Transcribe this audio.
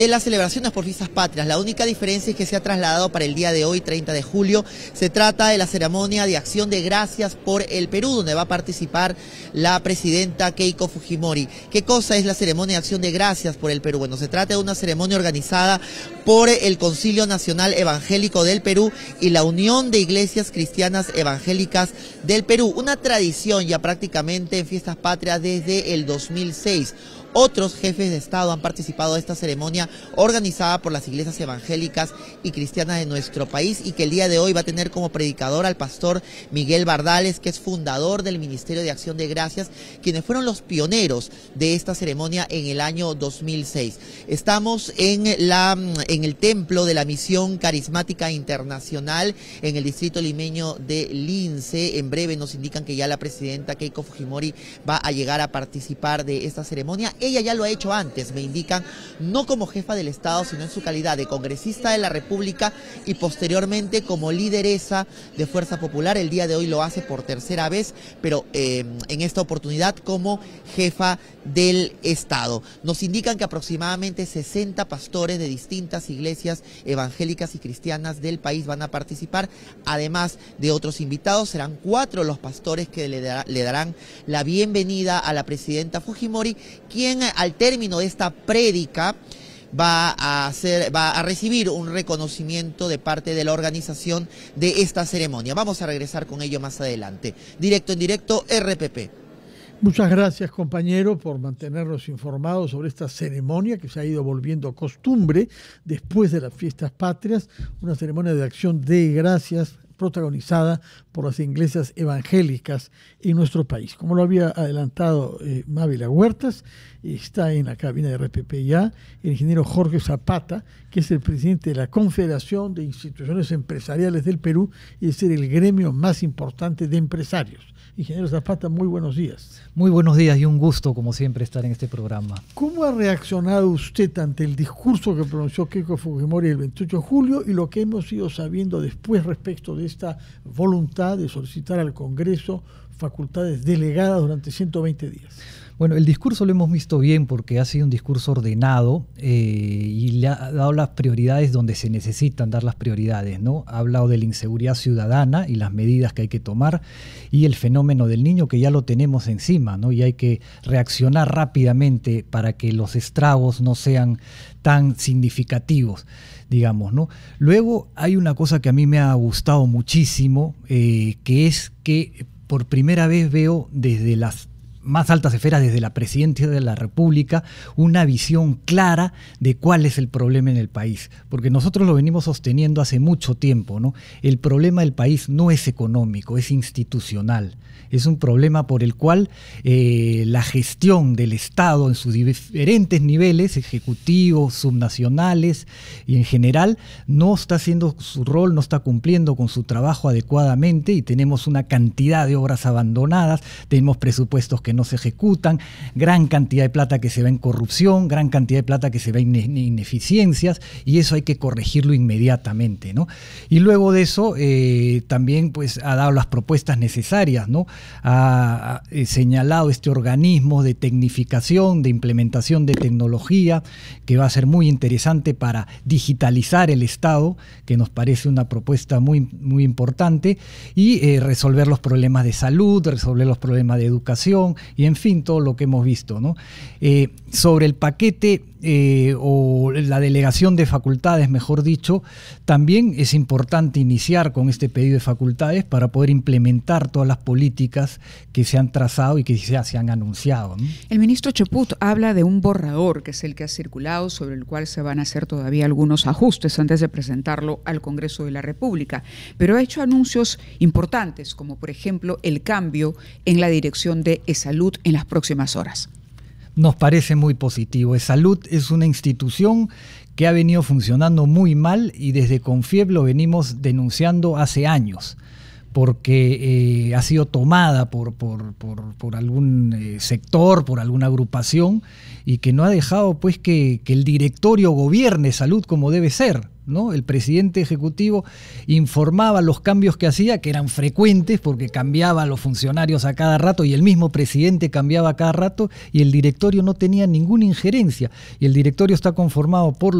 En las celebraciones por fiestas patrias, la única diferencia es que se ha trasladado para el día de hoy, 30 de julio. Se trata de la ceremonia de acción de gracias por el Perú, donde va a participar la presidenta Keiko Fujimori. ¿Qué cosa es la ceremonia de acción de gracias por el Perú? Bueno, se trata de una ceremonia organizada por el Concilio Nacional Evangélico del Perú y la Unión de Iglesias Cristianas Evangélicas del Perú. Una tradición ya prácticamente en fiestas patrias desde el 2006. Otros jefes de Estado han participado de esta ceremonia organizada por las iglesias evangélicas y cristianas de nuestro país y que el día de hoy va a tener como predicador al pastor Miguel Bardales, que es fundador del Ministerio de Acción de Gracias, quienes fueron los pioneros de esta ceremonia en el año 2006. Estamos en el templo de la Misión Carismática Internacional en el distrito limeño de Lince. En breve nos indican que ya la presidenta Keiko Fujimori va a llegar a participar de esta ceremonia. Ella ya lo ha hecho antes, me indican, no como jefa del Estado, sino en su calidad de congresista de la República y posteriormente como lideresa de Fuerza Popular. El día de hoy lo hace por tercera vez, pero en esta oportunidad como jefa del Estado. Nos indican que aproximadamente 60 pastores de distintas iglesias evangélicas y cristianas del país van a participar, además de otros invitados. Serán 4 los pastores que le darán la bienvenida a la presidenta Fujimori, quien al término de esta prédica va a recibir un reconocimiento de parte de la organización de esta ceremonia. Vamos a regresar con ello más adelante. Directo en directo, RPP. Muchas gracias, compañero, por mantenernos informados sobre esta ceremonia que se ha ido volviendo costumbre después de las fiestas patrias, una ceremonia de acción de gracias protagonizada por las iglesias evangélicas en nuestro país. Como lo había adelantado Mávila Huertas, está en la cabina de RPP ya el ingeniero Jorge Zapata, que es el presidente de la Confederación de Instituciones Empresariales del Perú y es el gremio más importante de empresarios. Ingeniero Zapata, muy buenos días. Muy buenos días y un gusto, como siempre, estar en este programa. ¿Cómo ha reaccionado usted ante el discurso que pronunció Keiko Fujimori el 28 de julio y lo que hemos ido sabiendo después respecto de esta voluntad de solicitar al Congreso facultades delegadas durante 120 días? Bueno, el discurso lo hemos visto bien porque ha sido un discurso ordenado y le ha dado las prioridades donde se necesitan dar las prioridades, ¿no? Ha hablado de la inseguridad ciudadana y las medidas que hay que tomar y el fenómeno del niño que ya lo tenemos encima, ¿no? Y hay que reaccionar rápidamente para que los estragos no sean tan significativos, digamos, ¿no? Luego hay una cosa que a mí me ha gustado muchísimo, que es que por primera vez veo desde las más altas esferas, desde la presidencia de la República, una visión clara de cuál es el problema en el país, porque nosotros lo venimos sosteniendo hace mucho tiempo, ¿no? El problema del país no es económico, es institucional. Es un problema por el cual la gestión del Estado en sus diferentes niveles, ejecutivos, subnacionales y en general, no está haciendo su rol, no está cumpliendo con su trabajo adecuadamente y tenemos una cantidad de obras abandonadas, tenemos presupuestos que no se ejecutan, gran cantidad de plata que se va en corrupción, gran cantidad de plata que se va en ineficiencias y eso hay que corregirlo inmediatamente, ¿no? Y luego de eso también pues ha dado las propuestas necesarias, ¿no? Ha señalado este organismo de tecnificación, de implementación de tecnología, que va a ser muy interesante para digitalizar el Estado, que nos parece una propuesta muy, muy importante, y resolver los problemas de salud, resolver los problemas de educación, y en fin, todo lo que hemos visto, ¿no? Sobre el paquete o la delegación de facultades, mejor dicho, también es importante iniciar con este pedido de facultades para poder implementar todas las políticas que se han trazado y que ya se han anunciado, ¿no? El ministro Chaput habla de un borrador, que es el que ha circulado, sobre el cual se van a hacer todavía algunos ajustes antes de presentarlo al Congreso de la República, pero ha hecho anuncios importantes, como por ejemplo el cambio en la dirección de eSalud en las próximas horas. Nos parece muy positivo. eSalud es una institución que ha venido funcionando muy mal y desde CONFIEP lo venimos denunciando hace años, porque ha sido tomada por algún sector, por alguna agrupación, y que no ha dejado pues que el directorio gobierne salud como debe ser, ¿no? El presidente ejecutivo informaba los cambios que hacía, que eran frecuentes porque cambiaba a los funcionarios a cada rato y el mismo presidente cambiaba a cada rato, y el directorio no tenía ninguna injerencia, y el directorio está conformado por